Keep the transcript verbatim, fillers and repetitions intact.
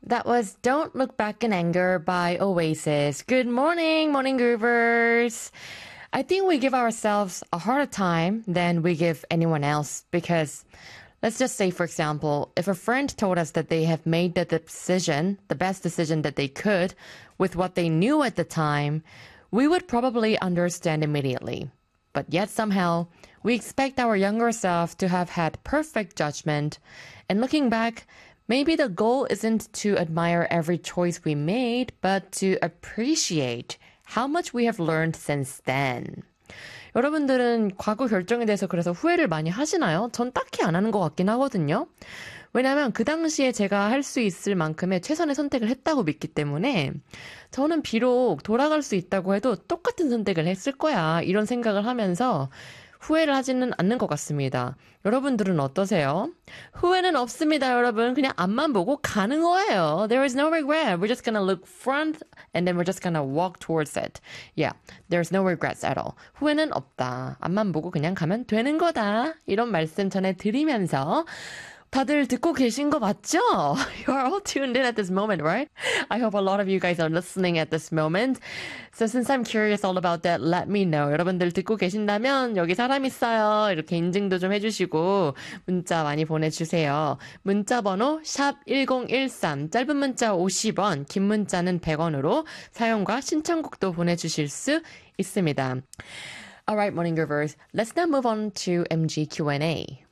That was Don't Look Back in Anger by Oasis. Good morning, morning groovers. I think we give ourselves a harder time than we give anyone else because let's just say, for example, if a friend told us that they have made the decision, the best decision that they could with what they knew at the time, we would probably understand immediately. But yet somehow, we expect our younger self to have had perfect judgment. And looking back, maybe the goal isn't to admire every choice we made, but to appreciate how much we have learned since then. 여러분들은 과거 결정에 대해서 그래서 후회를 많이 하시나요? 전 딱히 안 하는 것 같긴 하거든요. 왜냐하면 그 당시에 제가 할 수 있을 만큼의 최선의 선택을 했다고 믿기 때문에 저는 비록 돌아갈 수 있다고 해도 똑같은 선택을 했을 거야. 이런 생각을 하면서 후회를 하지는 않는 것 같습니다. 여러분들은 어떠세요? 후회는 없습니다, 여러분. 그냥 앞만 보고 가는 거예요. There is no regret. We're just gonna look front and then we're just gonna walk towards it. Yeah, there's no regrets at all. 후회는 없다. 앞만 보고 그냥 가면 되는 거다. 이런 말씀 전해드리면서 다들 듣고 계신 거 맞죠? You are all tuned in at this moment, right? I hope a lot of you guys are listening at this moment. So since I'm curious all about that, let me know. 여러분들 듣고 계신다면 여기 사람 있어요. 이렇게 인증도 좀 해주시고 문자 많이 보내주세요. 문자 번호 샵 일공일삼, 짧은 문자 오십 원, 긴 문자는 백 원으로 사용과 신청곡도 보내주실 수 있습니다. Alright, morning groovers. Let's now move on to M G Q and A.